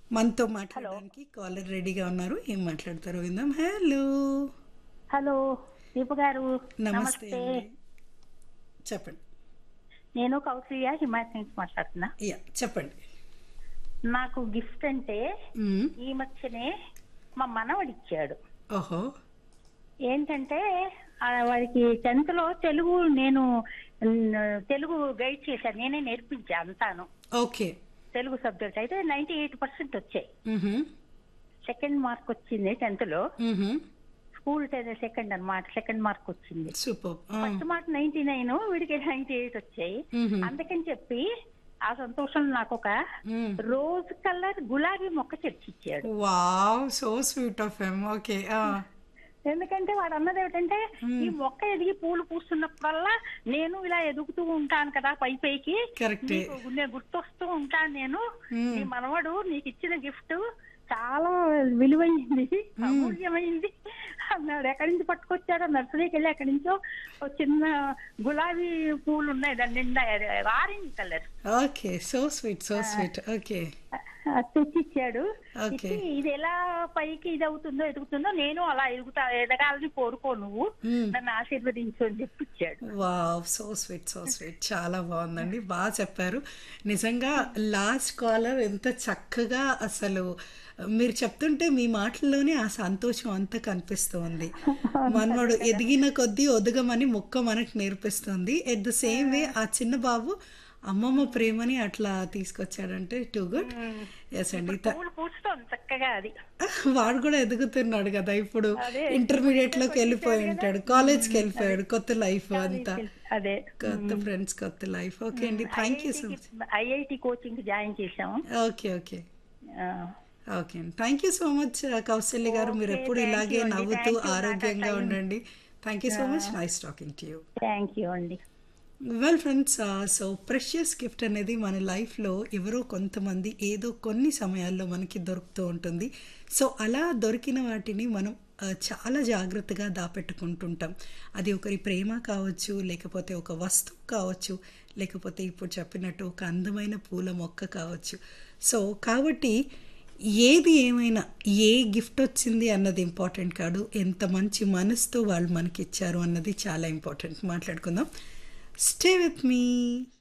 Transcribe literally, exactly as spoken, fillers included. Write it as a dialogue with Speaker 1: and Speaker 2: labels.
Speaker 1: మనతో
Speaker 2: హలో
Speaker 1: మాట్లాడడానికి కాలర్ రెడీగా ఉన్నారు. ఏం మాట్లాడతారో విందాం. హలో,
Speaker 2: హలో దీపు గారు.
Speaker 1: నమస్తే
Speaker 2: నమస్తే.
Speaker 1: అండి. చెప్పండి.
Speaker 2: నేను కౌసల్య హిమాయత్ నుంచి మాట్లాడుతున్నా.
Speaker 1: యా, చెప్పండి.
Speaker 2: నాకు గిఫ్ట్ అంటే
Speaker 1: మ్మ్.
Speaker 2: ఈ మధ్యనే మా మనవడు ఇచ్చాడు.
Speaker 1: ఓహో.
Speaker 2: ఏంటంటే ఆ, వాడికి టెన్త్ లో తెలుగు నేను మ్, తెలుగు గైడ్ చేశాను, నేనే నేర్పించా అంతాను.
Speaker 1: ఓకే.
Speaker 2: తెలుగు సబ్జెక్ట్ అయితే నైన్టీ ఎయిట్ పర్సెంట్ వచ్చాయి.
Speaker 1: మ్హూ.
Speaker 2: సెకండ్ మార్క్ వచ్చింది టెన్త్ లో.
Speaker 1: మ్హూ.
Speaker 2: స్కూల్ సెకండ్ అన్నమాట, సెకండ్ మార్క్ వచ్చింది.
Speaker 1: సూపర్. ఆ.
Speaker 2: ఫస్ట్ మార్క్ నైన్టీ నైన్, వీడికి నైన్టీ ఎయిట్ వచ్చాయి.
Speaker 1: మ్హూ.
Speaker 2: అందుకని చెప్పి ఆ సంతోషం నాకు ఒక
Speaker 1: మ్మ్.
Speaker 2: రోజ్ కలర్ గులాబీ మొక్క తెచ్చిచ్చాడు.
Speaker 1: Wow, so sweet of M. Okay. ఆ.
Speaker 2: ఎందుకంటే వాడు అన్నది ఏమిటంటే, ఈ
Speaker 1: మ్మ్.
Speaker 2: మొక్క ఎదిగి పూలు పూస్తున్నప్పుడల్లా నేను ఇలా ఎదుగుతూ ఉంటాను కదా పై పైకి,
Speaker 1: కరెక్టే.
Speaker 2: నీకు నేను గుర్తొస్తూ ఉంటాను నేను.
Speaker 1: మ్మ్.
Speaker 2: నీ మనవడు నీకు ఇచ్చిన గిఫ్ట్ చాలా విలువైంది,
Speaker 1: మ్మ్.
Speaker 2: అమూల్యమైంది అన్నాడు. ఎక్కడి నుంచి పట్టుకొచ్చాడో, నర్సరీకి వెళ్ళి ఎక్కడి నుంచో ఒక చిన్న గులాబీ పూలు ఉన్నాయి దాని నిండా, orange colour.
Speaker 1: Okay, so sweet, so sweet. Okay.
Speaker 2: తెచ్చిచ్చాడు.
Speaker 1: Okay.
Speaker 2: ఇచ్చి ఇది ఎలా పైకి ఇది అవుతుందో ఎదుగుతుందో నేను అలా ఎదుగుతా, ఎదగాలని కోరుకో, నువ్వు
Speaker 1: మ్మ్.
Speaker 2: నన్ను ఆశీర్వదించు అని చెప్పి ఇచ్చాడు.
Speaker 1: Wow, so sweet, so sweet. చాలా బాగుందండి, బాగా చెప్పారు. నిజంగా లాస్ట్ కాలర్ ఎంత చక్కగా, అసలు మీరు చెప్తుంటే మీ మాటల్లోనే ఆ సంతోషం అంతా కనిపిస్తుంది. మనవాడు ఎదిగిన కొద్దీ ఒదగమని మొక్క మనకు నేర్పిస్తుంది. ఎట్ ద సేమ్ వే ఆ చిన్న బాబు అమ్మమ్మ ప్రేమని అట్లా తీసుకొచ్చాడంటే టూ గుడ్. ఎస్ అండి. త-
Speaker 2: పూలు పూస్తుంది చక్కగా అది.
Speaker 1: వాడు కూడా ఎదుగుతున్నాడు కదా ఇప్పుడు.
Speaker 2: అదే
Speaker 1: ఇంటర్మీడియట్ లోకి వెళ్ళిపోయి
Speaker 2: వచ్చాడు కదా.
Speaker 1: ఉంటాడు, కాలేజ్కి
Speaker 2: అదే
Speaker 1: వెళ్ళిపోయాడు, కొత్త లైఫ్ అంతా,
Speaker 2: అదే
Speaker 1: కొత్త ఫ్రెండ్స్, కొత్త లైఫ్. ఓకే అండి, thank you so
Speaker 2: ఐఐటికి
Speaker 1: much.
Speaker 2: IIT coaching join చేశాము.
Speaker 1: Okay, okay.
Speaker 2: ఆ,
Speaker 1: ఓకే అండి, thank you so much Kausalya గారు. మీరు
Speaker 2: ఓకే,
Speaker 1: ఎప్పుడు
Speaker 2: థ్యాంక్
Speaker 1: ఇలాగే
Speaker 2: యూ అండి.
Speaker 1: నవ్వుతూ
Speaker 2: థ్యాంక్ యూ, నాకు ఆ
Speaker 1: ఆరోగ్యంగా
Speaker 2: టైం.
Speaker 1: ఉండండి. Thank you so much. Nice talking to you.
Speaker 2: Thank you అండి.
Speaker 1: Well friends, so precious gift అనేది మన లైఫ్లో ఎవరో కొంతమంది ఏదో కొన్ని సమయాల్లో మనకి దొరుకుతూ ఉంటుంది. సో అలా దొరికిన వాటిని మనం ఆ, చాలా జాగ్రత్తగా దాపెట్టుకుంటుంటాం. అది ఒకరి ప్రేమ కావచ్చు, లేకపోతే ఒక వస్తువు కావచ్చు, లేకపోతే ఇప్పుడు చెప్పినట్టు ఒక అందమైన పూల మొక్క కావచ్చు. సో కాబట్టి ఏది ఏమైనా, ఏ గిఫ్ట్ వచ్చింది అన్నది ఇంపార్టెంట్ కాదు, ఎంత మంచి మనసుతో వాళ్ళు మనకి ఇచ్చారు అన్నది చాలా ఇంపార్టెంట్. మాట్లాడుకుందాం. Stay with me.